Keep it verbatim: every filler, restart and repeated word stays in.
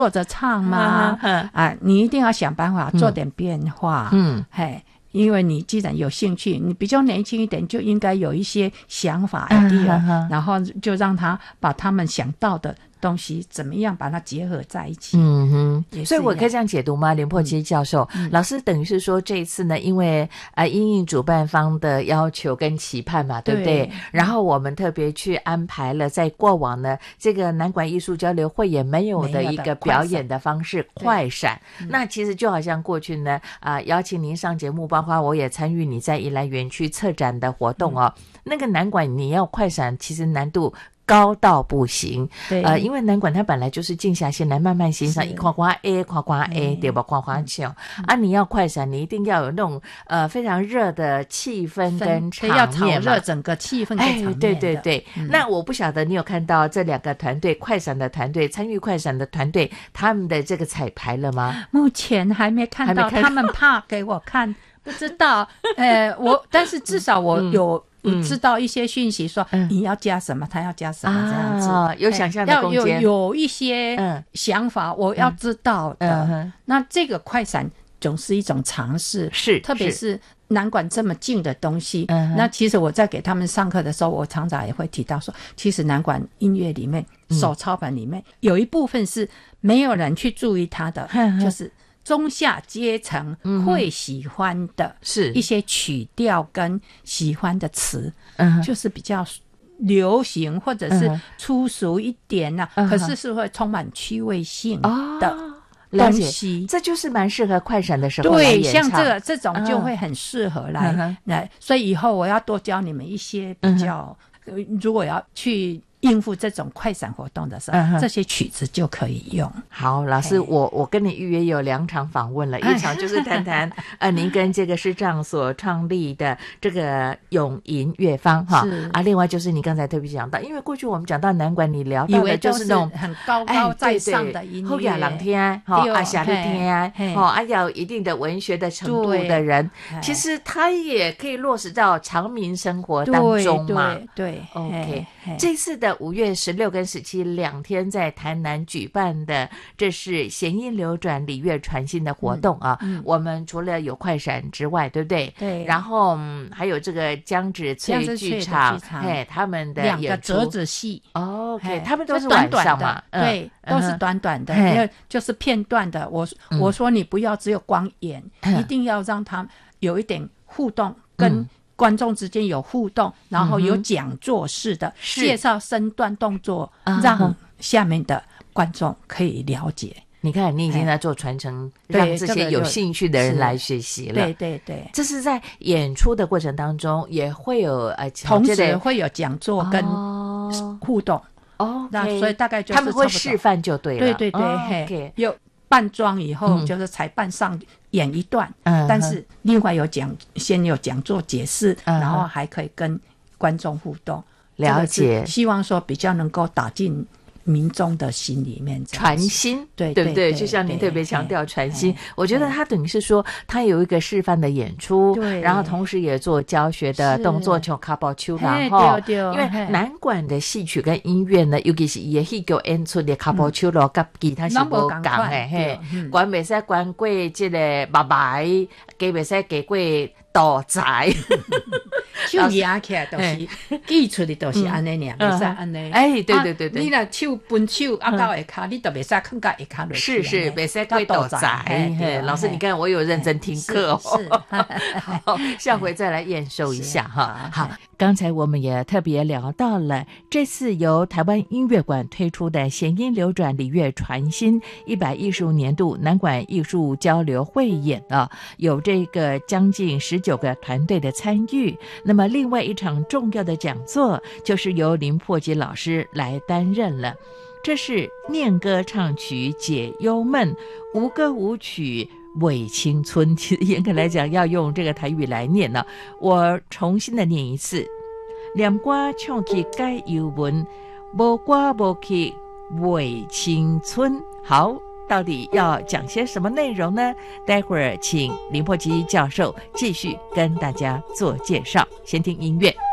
坐着唱吗？啊，你一定要想办法做点变化。嗯，嘿。因为你既然有兴趣，你比较年轻一点，就应该有一些想法 idea，、嗯、然后就让他把他们想到的东西怎么样把它结合在一起。嗯哼，所以我可以这样解读吗？林珀基教授、嗯、老师等于是说这一次呢，因为呃因应主办方的要求跟期盼嘛，对不对？对，然后我们特别去安排了在过往呢这个南管艺术交流会也没有的一个表演的方式快闪。那其实就好像过去呢啊、呃、邀请您上节目，包括我也参与你在宜兰园区策展的活动哦、嗯、那个南管你要快闪其实难度高到不行。对，呃，因为南管它本来就是静下心来慢慢欣赏，一夸夸 A 夸夸 A， 对吧？夸夸笑、嗯、啊！你要快闪，你一定要有那种呃非常热的气氛跟场面嘛，要炒热整个气氛跟场面的。哎， 对对对、嗯。那我不晓得你有看到这两个团队快闪的团队参与快闪的团队他们的这个彩排了吗？ 目前还没看到，看到他们怕给我看，不知道。呃，我但是至少我有。嗯嗯、知道一些讯息说、嗯、你要加什么他要加什么这样子、 啊、有想象的空间， 要有有一些想法、嗯、我要知道的、嗯、那这个快闪总是一种尝试，是特别是南管这么近的东西、嗯、那其实我在给他们上课的时候我常常也会提到说，其实南管音乐里面手抄本里面、嗯、有一部分是没有人去注意它的、嗯、就是中下阶层会喜欢的是一些曲调跟喜欢的词、嗯、就是比较流行或者是粗俗一点啊、嗯、可是是会充满趣味性的东西、 哦、这就是蛮适合快闪的时候来对， 演唱。 像这个这种就会很适合来、嗯、来，所以以后我要多教你们一些比较、嗯、如果要去应付这种快闪活动的时候、嗯、这些曲子就可以用。 好，老师，我我跟你预约有两场访问了，一场就是谈谈呃您跟这个师长所创立的这个永银乐坊哈啊，另外就是你刚才特别讲到，因为过去我们讲到南管，你聊到的就是那种很高高在上的音乐， 后雅朗天哈啊夏丽天哈啊有一定的文学的程度的人，其实他也可以落实到常民生活当中嘛。 对对对 ，OK， 这次的五月十六跟十七两天在台南举办的，这是弦音流转礼乐传心的活动啊、嗯嗯、我们除了有快闪之外，对不对？对，然后、嗯、还有这个江子翠剧场，嘿，他们的两个折子戏、 哦、OK， 他们都是晚上嘛， 短短的、嗯、对、嗯、都是短短的，因为就是片段的，我、嗯、我说你不要只有光演、嗯、一定要让他有一点互动跟、嗯观众之间有互动，然后有讲座式的、嗯、介绍身段动作、嗯、让下面的观众可以了解。 你看你已经在做传承，让这些有兴趣的人来学习了。 对对对， 这是在演出的过程当中也会有呃， 同时会有讲座跟互动哦， 那所以大概就是他们会示范就对了。 对对对、哦、嘿，有扮装以后、嗯、就是才扮上演一段、嗯、但是另外有讲先有讲座解释、嗯、然后还可以跟观众互动了解、这个、 希望说比较能够打进民众的心里面， 传心， 对对不对？就像您特别强调传心，我觉得他等于是说他有一个示范的演出，对，然后同时也做教学的动作，像卡宝丘啦哈。因为南管的戏曲跟音乐呢，尤其是也是个演出的卡宝丘咯，跟其他是无共的嘿，管袂使管过这个白白，加袂使加过大财。 手压起来都是记出的都是安尼尔，袂使安尼。 哎，对对对对， 你若手分手压到下骹，你都袂使放到下骹落去。 是是，袂使过大财。老师，你看我有认真听课哦。好，下回再来验收一下哈。好，刚才我们也特别聊到了这次由台湾音乐馆推出的弦音流转礼乐传心一百一十五年度南管艺术交流汇演啊，有这个将近十九个团队的参与。那么另外一场重要的讲座就是由林珀基老师来担任了，这是念歌唱曲解忧闷，无歌舞曲伪青春。其实严格来讲要用这个台语来念呢，我重新的念一次：念歌唱曲解忧闷，无歌舞曲伪青春。好，到底要讲些什么内容呢？待会儿请林珀基教授继续跟大家做介绍，先听音乐。